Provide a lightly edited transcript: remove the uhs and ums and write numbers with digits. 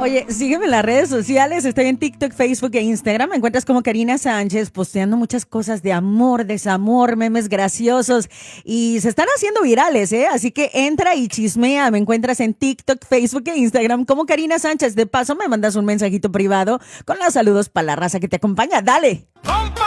Oye, sígueme en las redes sociales. Estoy en TikTok, Facebook e Instagram. Me encuentras como Karina Sánchez, posteando muchas cosas de amor, desamor, memes graciosos. Y se están haciendo virales, ¿eh? Así que entra y chismea. Me encuentras en TikTok, Facebook e Instagram como Karina Sánchez. De paso, me mandas un mensajito privado con los saludos para la raza que te acompaña. ¡Dale!